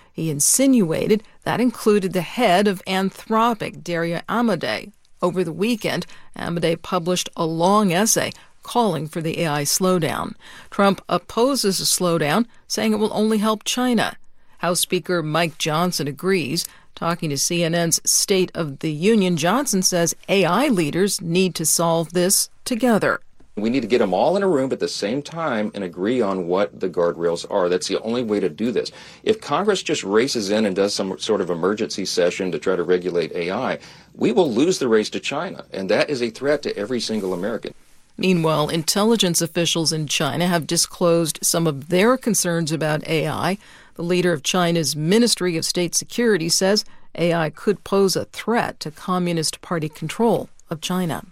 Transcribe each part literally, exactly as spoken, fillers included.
He insinuated that included the head of Anthropic, Daria Amodei. Over the weekend, Amodei published a long essay calling for the A I slowdown. Trump opposes a slowdown, saying it will only help China. House Speaker Mike Johnson agrees. Talking to C N N's State of the Union, Johnson says A I leaders need to solve this together. We need to get them all in a room at the same time and agree on what the guardrails are. That's the only way to do this. If Congress just races in and does some sort of emergency session to try to regulate A I, we will lose the race to China, and that is a threat to every single American. Meanwhile, intelligence officials in China have disclosed some of their concerns about A I. The leader of China's Ministry of State Security says A I could pose a threat to Communist Party control of China.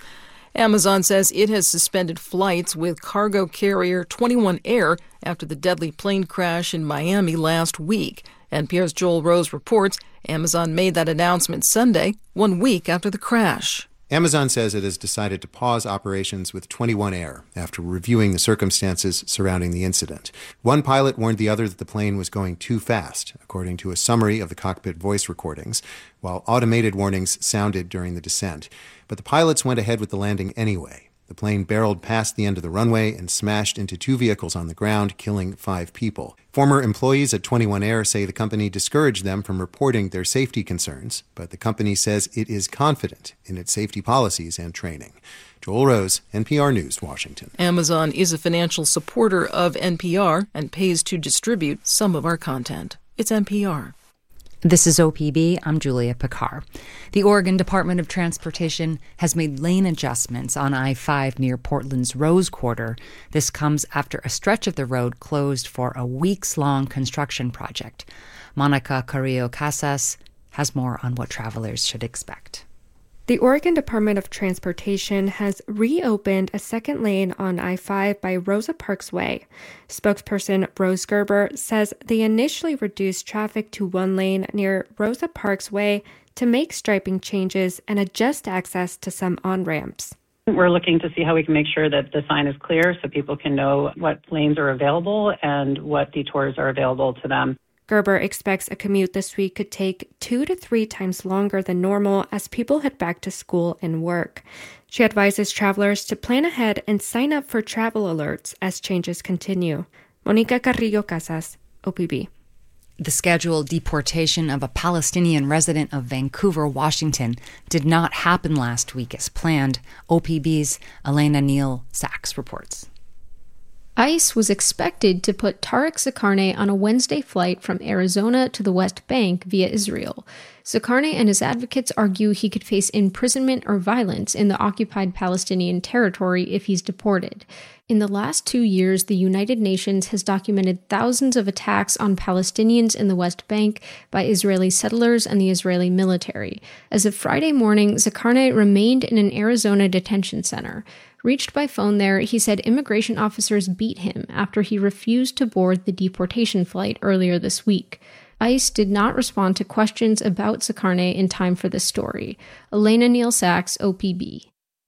Amazon says it has suspended flights with cargo carrier twenty-one Air after the deadly plane crash in Miami last week. N P R's Joel Rose reports Amazon made that announcement Sunday, one week after the crash. Amazon says it has decided to pause operations with twenty-one Air after reviewing the circumstances surrounding the incident. One pilot warned the other that the plane was going too fast, according to a summary of the cockpit voice recordings, while automated warnings sounded during the descent. But the pilots went ahead with the landing anyway. The plane barreled past the end of the runway and smashed into two vehicles on the ground, killing five people. Former employees at twenty-one Air say the company discouraged them from reporting their safety concerns, but the company says it is confident in its safety policies and training. Joel Rose, N P R News, Washington. Amazon is a financial supporter of N P R and pays to distribute some of our content. It's N P R. This is O P B. I'm Julia Picard. The Oregon Department of Transportation has made lane adjustments on I five near Portland's Rose Quarter. This comes after a stretch of the road closed for a weeks-long construction project. Monica Carrillo Casas has more on what travelers should expect. The Oregon Department of Transportation has reopened a second lane on I five by Rosa Parks Way. Spokesperson Rose Gerber says they initially reduced traffic to one lane near Rosa Parks Way to make striping changes and adjust access to some on-ramps. We're looking to see how we can make sure that the sign is clear so people can know what lanes are available and what detours are available to them. Gerber expects a commute this week could take two to three times longer than normal as people head back to school and work. She advises travelers to plan ahead and sign up for travel alerts as changes continue. Monica Carrillo Casas, O P B. The scheduled deportation of a Palestinian resident of Vancouver, Washington, did not happen last week as planned. O P B's Elena Neal Sachs reports. ICE was expected to put Tarek Zakarneh on a Wednesday flight from Arizona to the West Bank via Israel. Zakarneh and his advocates argue he could face imprisonment or violence in the occupied Palestinian territory if he's deported. In the last two years, the United Nations has documented thousands of attacks on Palestinians in the West Bank by Israeli settlers and the Israeli military. As of Friday morning, Zakarneh remained in an Arizona detention center. Reached by phone there, he said immigration officers beat him after he refused to board the deportation flight earlier this week. ICE did not respond to questions about Zakarneh in time for this story. Elena Neal Sachs, O P B.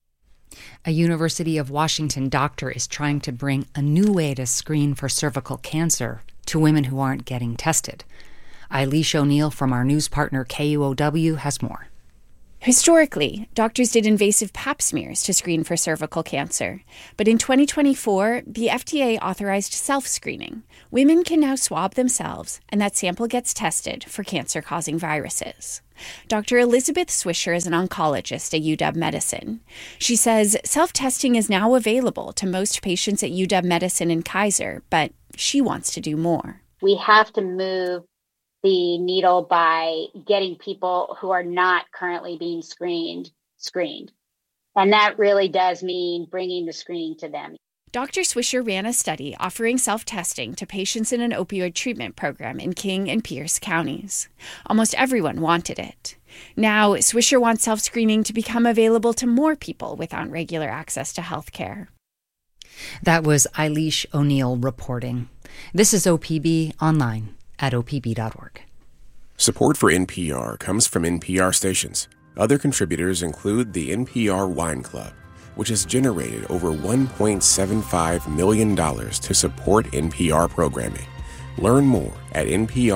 A University of Washington doctor is trying to bring a new way to screen for cervical cancer to women who aren't getting tested. Eilish O'Neill from our news partner K U O W has more. Historically, doctors did invasive pap smears to screen for cervical cancer. But in twenty twenty-four, the F D A authorized self-screening. Women can now swab themselves, and that sample gets tested for cancer-causing viruses. Doctor Elizabeth Swisher is an oncologist at U W Medicine. She says self-testing is now available to most patients at U W Medicine and Kaiser, but she wants to do more. We have to move the needle by getting people who are not currently being screened, screened. And that really does mean bringing the screening to them. Doctor Swisher ran a study offering self-testing to patients in an opioid treatment program in King and Pierce counties. Almost everyone wanted it. Now, Swisher wants self-screening to become available to more people without regular access to health care. That was Eilish O'Neill reporting. This is O P B online at O P B dot org. Support for N P R comes from N P R stations. Other contributors include the N P R Wine Club, which has generated over one point seven five million dollars to support N P R programming. Learn more at N P R.